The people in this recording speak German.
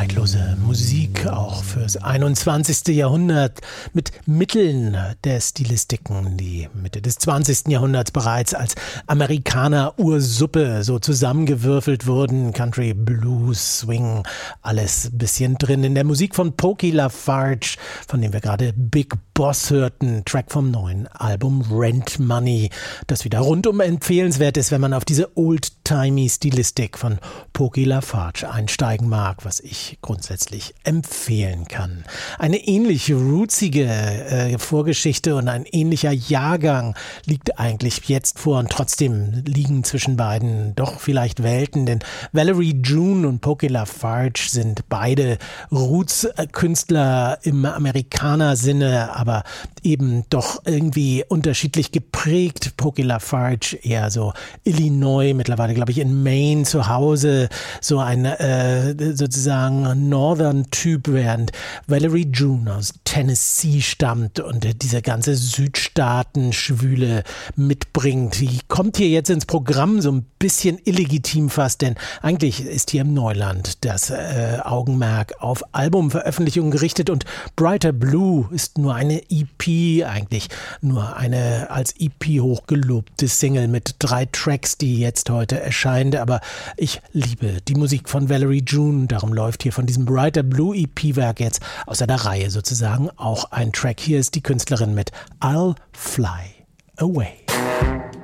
zeitlose Musik, auch fürs 21. Jahrhundert, mit Mitteln der Stilistiken, die Mitte des 20. Jahrhunderts bereits als Amerikaner-Ursuppe so zusammengewürfelt wurden. Country, Blues, Swing, alles ein bisschen drin. In der Musik von Pokey LaFarge, von dem wir gerade Big Boss hörten, Track vom neuen Album Rent Money, das wieder rundum empfehlenswert ist, wenn man auf diese old-timey Stilistik von Pokey LaFarge einsteigen mag, was ich grundsätzlich empfehlen kann. Eine ähnlich rootsige Vorgeschichte und ein ähnlicher Jahrgang liegt eigentlich jetzt vor und trotzdem liegen zwischen beiden doch vielleicht Welten, denn Valerie June und Pokey LaFarge sind beide Roots-Künstler im Amerikaner-Sinne, aber eben doch irgendwie unterschiedlich geprägt. Pokey LaFarge eher so Illinois, mittlerweile glaube ich in Maine zu Hause, so ein sozusagen Northern-Typ, während Valerie June aus Tennessee stammt und diese ganze Südstaaten-Schwüle mitbringt. Die kommt hier jetzt ins Programm, so ein bisschen illegitim fast, denn eigentlich ist hier im Neuland das Augenmerk auf Albumveröffentlichungen gerichtet und Brighter Blue ist nur eine EP, eigentlich nur eine als EP hochgelobte Single mit 3 Tracks, die jetzt heute erscheint, aber ich liebe die Musik von Valerie June, darum läuft hier von diesem Brighter Blue EP-Werk jetzt außer der Reihe sozusagen auch ein Track. Hier ist die Künstlerin mit I'll Fly Away.